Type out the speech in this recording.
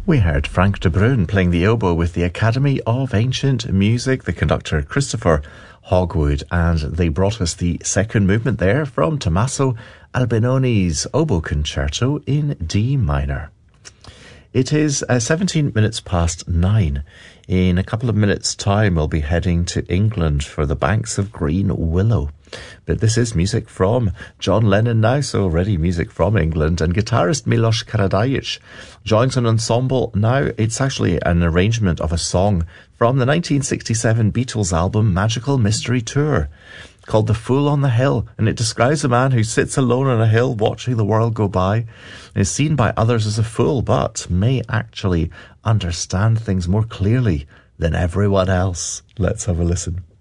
We heard Frank de Bruin playing the oboe with the Academy of Ancient Music, the conductor Christopher Hogwood, and they brought us the second movement there from Tommaso Albinoni's Oboe Concerto in D minor. It is 17 minutes past 9. In a couple of minutes' time, we'll be heading to England for the banks of Green Willow. But this is music from John Lennon now, so already music from England. And guitarist Milos Karadzic joins an ensemble now. It's actually an arrangement of a song from the 1967 Beatles album Magical Mystery Tour, called The Fool on the Hill, and it describes a man who sits alone on a hill watching the world go by and is seen by others as a fool, but may actually understand things more clearly than everyone else. Let's have a listen.